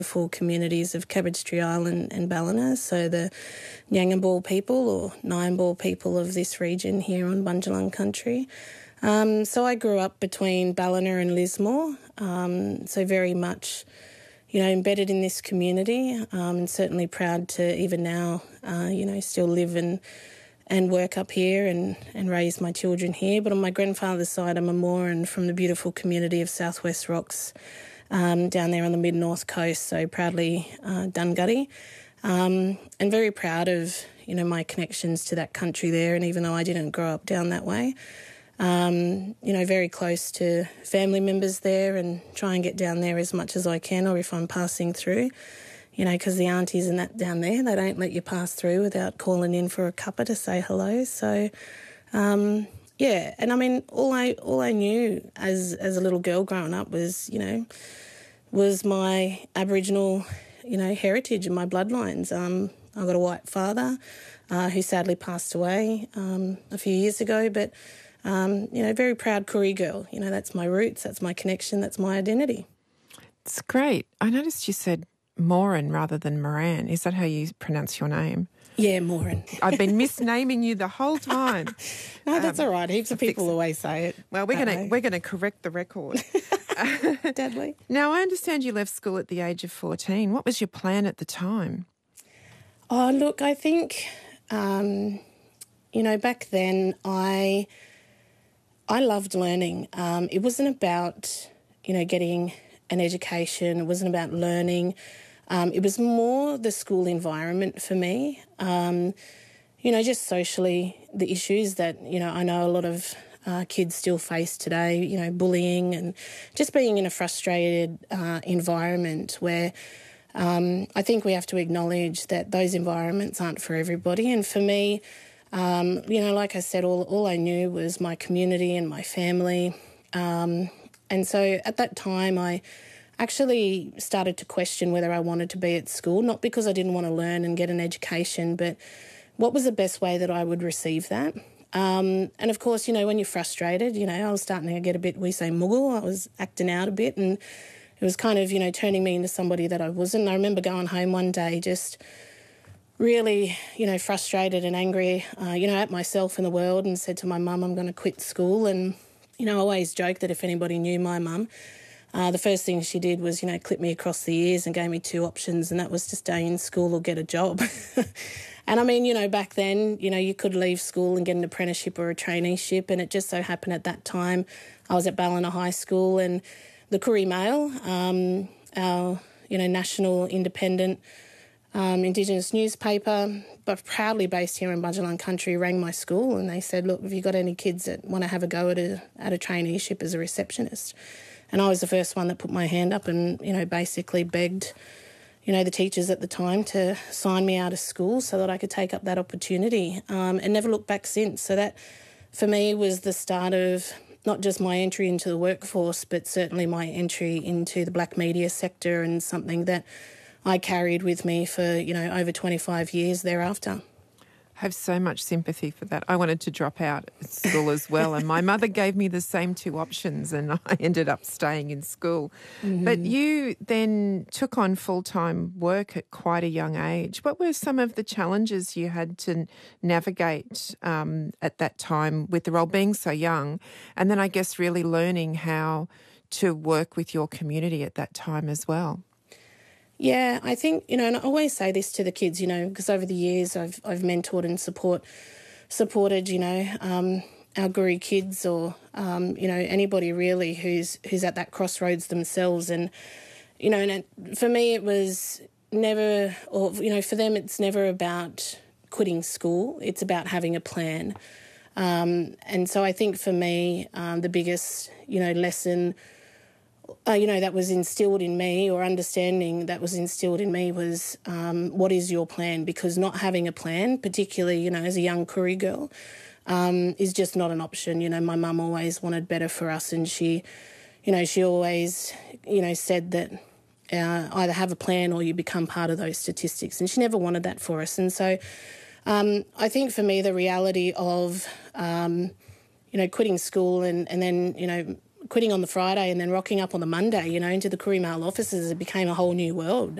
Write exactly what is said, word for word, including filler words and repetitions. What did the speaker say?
full communities of Cabot's Island and Ballina, so the Nyangabal people or Nyambal people of this region here on Bundjalung country. Um, so I grew up between Ballina and Lismore, um, so very much, you know, embedded in this community, um, and certainly proud to even now, uh, you know, still live and and work up here and, and raise my children here. But on my grandfather's side, I'm a Moran from the beautiful community of Southwest Rocks, Um, down there on the mid-north coast, so proudly uh, Dungutty, um, and very proud of, you know, my connections to that country there. And even though I didn't grow up down that way, um, you know, very close to family members there and try and get down there as much as I can, or if I'm passing through, you know, because the aunties and that down there, they don't let you pass through without calling in for a cuppa to say hello. So, um, yeah, and I mean, all I all I knew as as a little girl growing up was, you know, was my Aboriginal, you know, heritage and my bloodlines. Um, I got a white father uh, who sadly passed away um, a few years ago, but, um, you know, very proud Koori girl. You know, that's my roots, that's my connection, that's my identity. It's great. I noticed you said Moran rather than Moran. Is that how you pronounce your name? Yeah, Moran. I've been misnaming you the whole time. No, that's um, all right. Heaps of people always say it. Well, we're going to we're going to correct the record. Deadly. Now, I understand you left school at the age of fourteen. What was your plan at the time? Oh, look, I think, um, you know, back then I I loved learning. Um, it wasn't about, you know, getting an education. It wasn't about learning. Um, it was more the school environment for me. Um, you know, just socially, the issues that, you know, I know a lot of uh, kids still face today, you know, bullying and just being in a frustrated uh, environment where um, I think we have to acknowledge that those environments aren't for everybody. And for me, um, you know, like I said, all, all I knew was my community and my family. Um, and so at that time, I actually started to question whether I wanted to be at school, not because I didn't want to learn and get an education, but what was the best way that I would receive that? Um, and, of course, you know, when you're frustrated, you know, I was starting to get a bit, we say, muggle. I was acting out a bit and it was kind of, you know, turning me into somebody that I wasn't. I remember going home one day just really, you know, frustrated and angry, uh, you know, at myself and the world, and said to my mum, I'm going to quit school. And, you know, I always joke that if anybody knew my mum, Uh, the first thing she did was, you know, clip me across the ears and gave me two options, and that was to stay in school or get a job. And, I mean, you know, back then, you know, you could leave school and get an apprenticeship or a traineeship, and it just so happened at that time I was at Ballina High School, and the Koori Mail, um, our, you know, national independent um, Indigenous newspaper, but proudly based here in Bundjalung country, rang my school and they said, look, have you got any kids that want to have a go at a, at a traineeship as a receptionist? And I was the first one that put my hand up and, you know, basically begged, you know, the teachers at the time to sign me out of school so that I could take up that opportunity, um, and never looked back since. So that, for me, was the start of not just my entry into the workforce, but certainly my entry into the black media sector, and something that I carried with me for, you know, over twenty-five years thereafter. I have so much sympathy for that. I wanted to drop out at school as well, and my mother gave me the same two options, and I ended up staying in school. Mm-hmm. But you then took on full-time work at quite a young age. What were some of the challenges you had to navigate um, at that time with the role, being so young, and then I guess really learning how to work with your community at that time as well? Yeah, I think, you know, and I always say this to the kids, you know, because over the years I've I've mentored and support supported, you know, um, our Koori kids, or um, you know, anybody really who's who's at that crossroads themselves. And you know, and it, for me it was never, or you know, for them it's never about quitting school. It's about having a plan. Um, and so I think for me, um, the biggest, you know, lesson Uh, you know, that was instilled in me, or understanding that was instilled in me, was um, what is your plan? Because not having a plan, particularly, you know, as a young Koori girl, um, is just not an option. You know, my mum always wanted better for us, and she, you know, she always, you know, said that uh, either have a plan or you become part of those statistics, and she never wanted that for us. And so um, I think for me the reality of, um, you know, quitting school and, and then, you know, quitting on the Friday and then rocking up on the Monday, you know, into the Courier Mail offices, it became a whole new world.